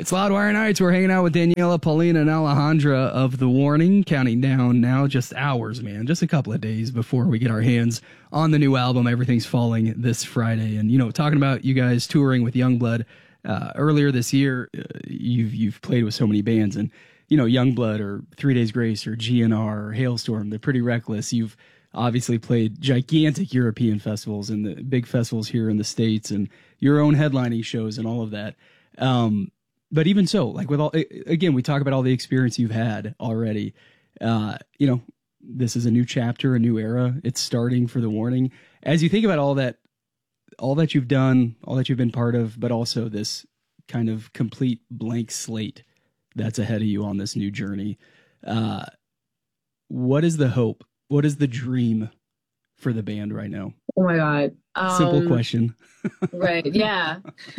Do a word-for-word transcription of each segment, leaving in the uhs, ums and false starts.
It's Loudwire Nights. We're hanging out with Daniela, Paulina, and Alejandra of The Warning, counting down now just hours, man, just a couple of days before we get our hands on the new album. Everything's Falling this Friday. And, you know, talking about you guys touring with Youngblood uh, earlier this year, uh, you've you've played with so many bands. And, you know, Youngblood or Three Days Grace or G N R or Hailstorm, they're Pretty Reckless. You've obviously played gigantic European festivals and the big festivals here in the States and your own headlining shows and all of that. Um, but even so, like with all, again, we talk about all the experience you've had already. Uh, you know, this is a new chapter, a new era. It's starting for The Warning. As you think about all that, all that you've done, all that you've been part of, but also this kind of complete blank slate that's ahead of you on this new journey. Uh, what is the hope? What is the dream for the band right now? Oh my God. Um, Simple question. Right. Yeah.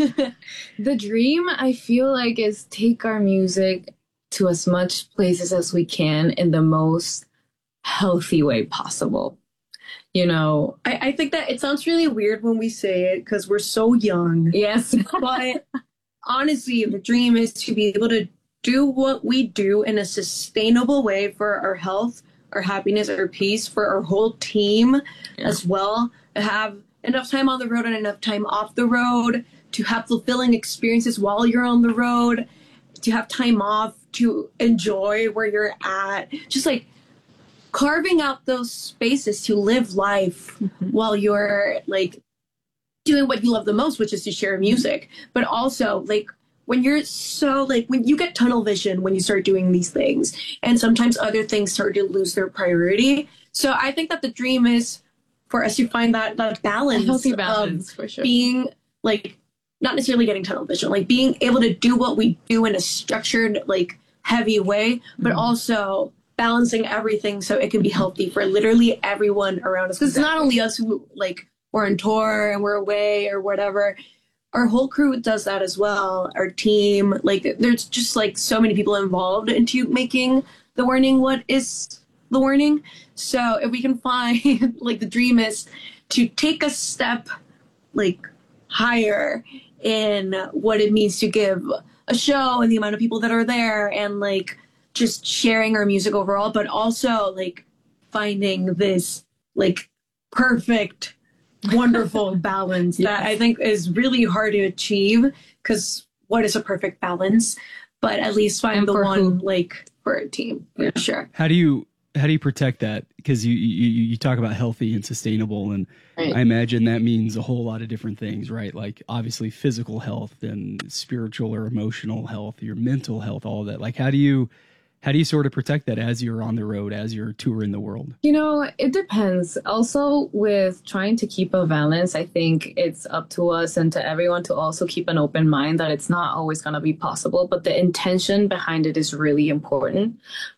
The dream, I feel like, is take our music to as much places as we can in the most healthy way possible. You know, I, I think that it sounds really weird when we say it because we're so young. Yes. But honestly, the dream is to be able to do what we do in a sustainable way for our health, our happiness, our peace, for our whole team yeah. as well. To have enough time on the road and enough time off the road, to have fulfilling experiences while you're on the road, to have time off, to enjoy where you're at. Just like carving out those spaces to live life mm-hmm. while you're like doing what you love the most, which is to share music. But also like when you're so like when you get tunnel vision when you start doing these things, and sometimes other things start to lose their priority. So I think that the dream is for us to find that, that balance, a healthy balance of for sure. Being like not necessarily getting tunnel vision, like being able to do what we do in a structured, like heavy way, but mm-hmm. also balancing everything so it can be healthy for literally everyone around us. Because exactly. It's not only us who like we're on tour and we're away or whatever. Our whole crew does that as well. Our team, like there's just like so many people involved into making The Warning what is The Warning. So if we can find like the dream is to take a step like higher in what it means to give a show and the amount of people that are there and like just sharing our music overall, but also like finding this like perfect wonderful balance yes. that I think is really hard to achieve, because what is a perfect balance? But at least find and the one who? Like for a team for yeah. sure. How do you how do you protect that? Because you, you you talk about healthy and sustainable, and right. I imagine that means a whole lot of different things, right? Like obviously physical health and spiritual or emotional health, your mental health, all of that. Like how do you How do you sort of protect that as you're on the road, as you're touring the world? You know, it depends. Also, with trying to keep a balance, I think it's up to us and to everyone to also keep an open mind that it's not always going to be possible, but the intention behind it is really important.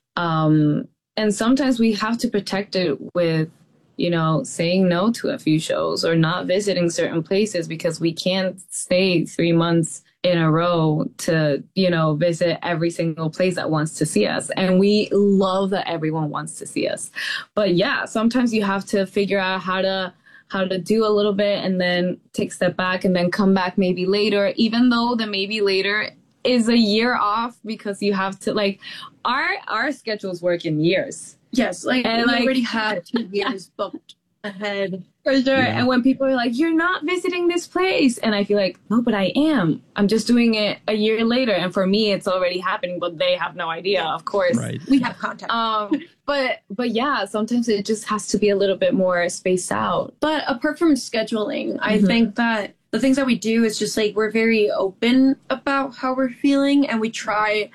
Um, and sometimes we have to protect it with, you know, saying no to a few shows or not visiting certain places because we can't stay three months in a row to, you know, visit every single place that wants to see us. And we love that everyone wants to see us. But yeah, sometimes you have to figure out how to how to do a little bit and then take a step back and then come back maybe later, even though the maybe later is a year off, because you have to like our our schedules work in years. Yes, like and we like, already had two years booked ahead. For sure. Yeah. And when people are like, you're not visiting this place. And I feel like, no, but I am. I'm just doing it a year later. And for me, it's already happening, but they have no idea, of course. Right. We have contact. Um, but but yeah, sometimes it just has to be a little bit more spaced out. But apart from scheduling, mm-hmm. I think that the things that we do is just like we're very open about how we're feeling. And we try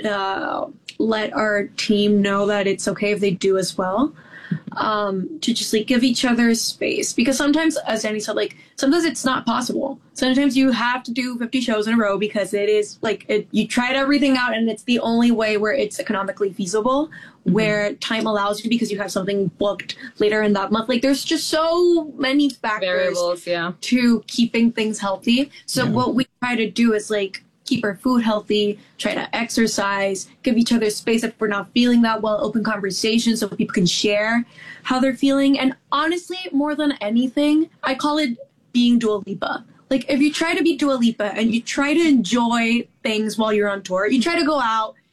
to let our team know that it's okay if they do as well. Um, to just like give each other space, because sometimes, as Danny said, like sometimes it's not possible. Sometimes you have to do fifty shows in a row because it is like it, you tried everything out and it's the only way where it's economically feasible, mm-hmm. where time allows you because you have something booked later in that month. Like there's just so many factors variables, yeah, to keeping things healthy. So yeah. what we try to do is like keep our food healthy, try to exercise, give each other space if we're not feeling that well, open conversations so people can share how they're feeling. And honestly, more than anything, I call it being Dua Lipa. Like, if you try to be Dua Lipa and you try to enjoy things while you're on tour, you try to go out,